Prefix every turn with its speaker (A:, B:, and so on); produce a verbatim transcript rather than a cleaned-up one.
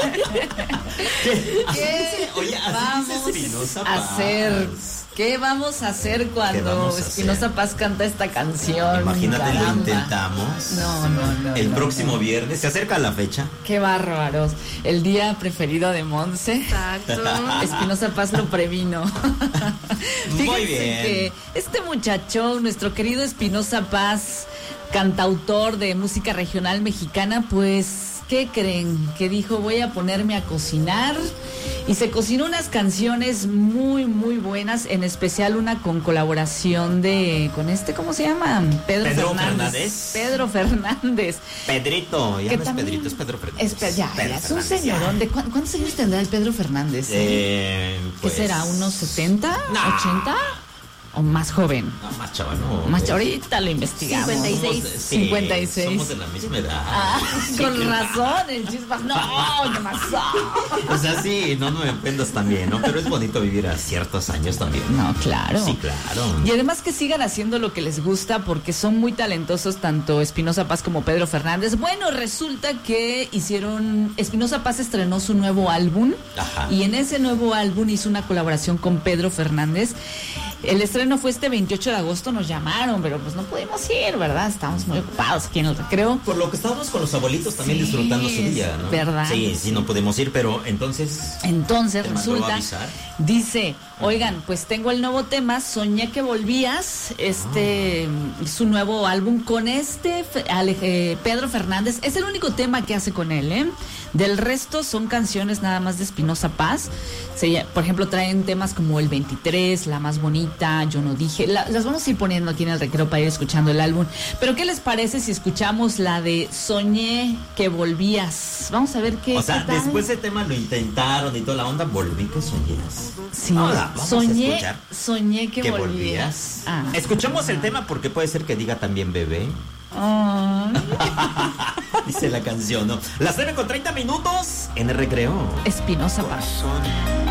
A: ¿Qué,
B: ¿Qué
A: Oye, así
B: vamos
A: dice Espinosa
B: a
A: Paz.
B: hacer? ¿Qué vamos a hacer cuando Espinosa Paz canta esta canción?
A: Imagínate,
B: Caramba.
A: lo intentamos.
B: No, no, no.
A: El
B: no,
A: próximo
B: no.
A: viernes, se acerca la fecha.
B: Qué bárbaros. El día preferido de Monse.
C: Exacto.
B: Espinosa Paz lo previno.
A: Muy
B: Fíjense
A: bien.
B: que este muchacho, nuestro querido Espinosa Paz, cantautor de música regional mexicana, pues, ¿qué creen? Que dijo, voy a ponerme a cocinar. Y se cocinó unas canciones muy, muy buenas, en especial una con colaboración de, con este, ¿cómo se llama? Pedro,
A: Pedro
B: Fernández.
A: Fernández.
B: Pedro Fernández.
A: Pedrito, ya
B: Que
A: no es
B: también-
A: Pedrito, es Pedro Fernández.
B: Es, ya,
A: Pedro
B: ya, es un
A: Fernández,
B: señorón.
A: ya.
B: ¿De cuán- ¿Cuántos años tendrá el Pedro Fernández?
A: Eh, pues,
B: ¿Qué será? ¿Unos setenta?
A: No.
B: ¿ochenta? ¿O más joven?
A: No, más chaval, no.
B: Más
A: pues,
B: ahorita lo investigamos.
C: cincuenta y seis.
A: somos de- sí,
B: cincuenta y seis.
A: Somos de la misma edad.
B: Ah,
A: Sí,
B: con
A: claro.
B: razón, el chispas. No, demasiado.
A: O sea, sí, no, no me ofendas también, ¿no? Pero es bonito vivir a ciertos años también.
B: No, claro.
A: Sí, claro.
B: Y además que sigan haciendo lo que les gusta porque son muy talentosos tanto Espinosa Paz como Pedro Fernández. Bueno, resulta que hicieron, Espinosa Paz estrenó su nuevo álbum.
A: Ajá.
B: Y en ese nuevo álbum hizo una colaboración con Pedro Fernández. El estreno fue este veintiocho de agosto, nos llamaron, pero pues no pudimos ir, ¿verdad? Estamos muy ocupados aquí en el recreo.
A: Por lo que estábamos con los abuelitos también
B: Sí,
A: disfrutando su día, ¿no?
B: ¿verdad?
A: Sí, sí, no podemos ir, pero entonces...
B: Entonces
A: ¿Te mandó a
B: resulta,
A: avisar?
B: dice, oigan, pues tengo el nuevo tema, Soñé que volvías, este,
A: Ah.
B: su nuevo álbum con este Fe- Ale- eh, Pedro Fernández, es el único tema que hace con él, ¿eh? Del resto son canciones nada más de Espinosa Paz. Se ll- por ejemplo, traen temas como El veintitrés, La Más Bonita, Yo No Dije. La- las vamos a ir poniendo aquí en el recreo para ir escuchando el álbum. Pero ¿qué les parece si escuchamos la de Soñé que volvías? Vamos a ver qué.
A: O sea,
B: qué tal.
A: después ese tema lo intentaron y toda la onda, volví que soñas.
B: Sí,
A: Ahora, vamos a
B: soñé,
A: escuchar
B: soñé que,
A: que
B: volvías.
A: volvías.
B: Ah.
A: Escuchamos el tema porque puede ser que diga también bebé.
B: Ay,
A: Dice la canción, ¿no? Las nueve con treinta minutos en el recreo.
B: Espinosa Paz.
D: Soñé